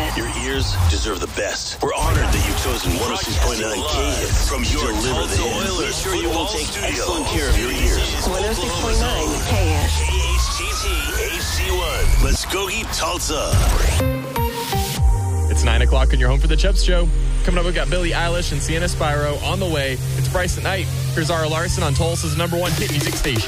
Your ears deserve the best. We're honored that you've chosen 106.9 K-Hits from your deliver the hits. Make sure you will take excellent care of your ears. 106.9 K-Hits. KHTT HD1. Muskogee, Tulsa. It's 9 o'clock on your home for the Chubbs Show. Coming up, we've got Billie Eilish and Sienna Spyro on the way. It's Bryce at Night. Here's Zara Larson on Tulsa's #1 hit music station.